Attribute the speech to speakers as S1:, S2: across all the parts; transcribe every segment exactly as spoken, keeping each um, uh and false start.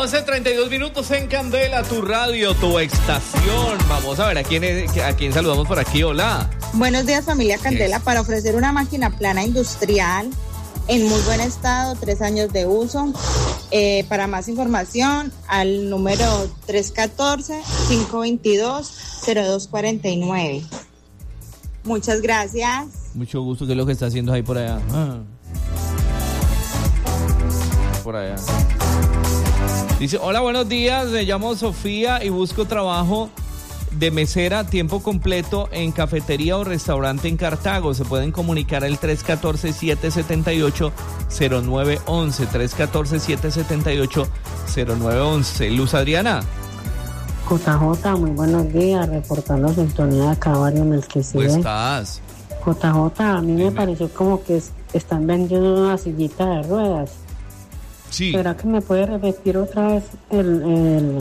S1: once treinta y dos minutos en Candela, tu radio, tu estación. Vamos a ver a quién, es, a quién saludamos por aquí. Hola.
S2: Buenos días, familia Candela.
S1: Yes.
S2: Para ofrecer una máquina plana industrial en muy buen estado, tres años de uso. Eh, para más información, al número tres uno cuatro, cinco dos dos, cero dos cuatro nueve. Muchas gracias.
S1: Mucho gusto. ¿Qué es lo que está haciendo ahí por allá? Ah. Por allá. Dice, hola, buenos días, me llamo Sofía y busco trabajo de mesera a tiempo completo en cafetería o restaurante en Cartago. Se pueden comunicar al tres uno cuatro, siete siete ocho, cero nueve uno uno, tres uno cuatro, siete siete ocho, cero nueve uno uno. Luz Adriana.
S3: J J, muy buenos días, reportando sintonía de acá, Barrio Melquisede.
S1: ¿Cómo estás?
S3: J J, a mí
S1: Dime.
S3: me pareció como que es, están vendiendo una sillita de ruedas.
S1: Sí.
S3: ¿Será que me puede repetir otra vez el, el,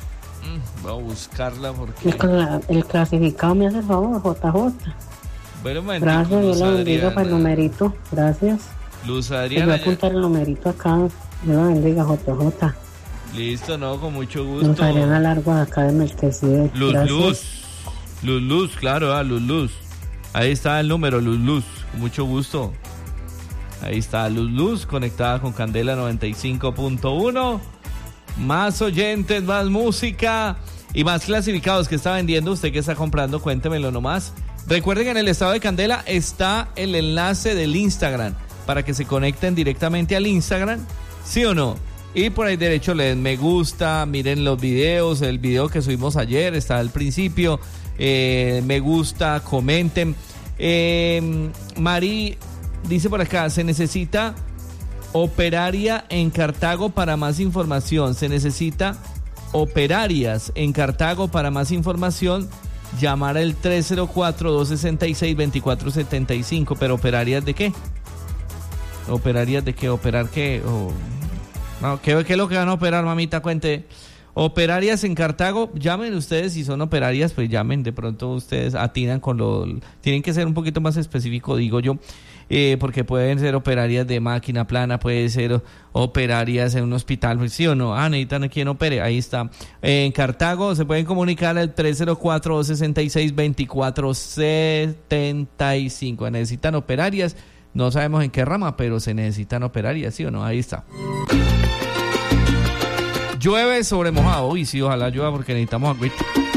S1: Mm, voy a buscarla porque...
S3: el, cla- el clasificado? Me hace el favor, J J.
S1: Bueno, un momentico,
S3: Gracias,
S1: Luz
S3: yo le bendiga
S1: Adriana.
S3: para el numerito. Gracias.
S1: Luz
S3: Le voy a
S1: Adriana. ya-
S3: apuntar el numerito acá. Dios lo bendiga, J J.
S1: Listo, no, con mucho
S3: Luz
S1: gusto.
S3: Adriana Largo de acá de Melquisede.
S1: Luz,
S3: Gracias.
S1: Luz. Luz, Luz, claro, ah, Luz, Luz. Ahí está el número, Luz, Luz. Con mucho gusto. Ahí está Luz, Luz, conectada con Candela noventa y cinco punto uno. Más oyentes, más música y más clasificados que está vendiendo. Usted que está comprando, cuéntemelo nomás. Recuerden que en el estado de Candela está el enlace del Instagram para que se conecten directamente al Instagram, ¿sí o no? Y por ahí derecho le den me gusta, miren los videos, el video que subimos ayer está al principio, eh, me gusta, comenten. Eh, Mari dice por acá, se necesita operaria en Cartago para más información, se necesita operarias en Cartago para más información, llamar al tres cero cuatro, dos seis seis, dos cuatro siete cinco, pero operarias de qué? ¿Operarias de qué? ¿Operar qué? O... No, ¿qué, ¿Qué es lo que van a operar, mamita? Cuente. Operarias en Cartago, llamen ustedes, si son operarias, pues llamen, de pronto ustedes atinan con lo... Tienen que ser un poquito más específico, digo yo, eh, porque pueden ser operarias de máquina plana, puede ser operarias en un hospital, pues sí o no, ah, necesitan a quien opere, ahí está. Eh, en Cartago se pueden comunicar al tres cero cuatro, dos seis seis, dos cuatro siete cinco, necesitan operarias, no sabemos en qué rama, pero se necesitan operarias, sí o no, ahí está. Llueve sobre mojado. Uy, sí, ojalá llueva porque necesitamos agüita.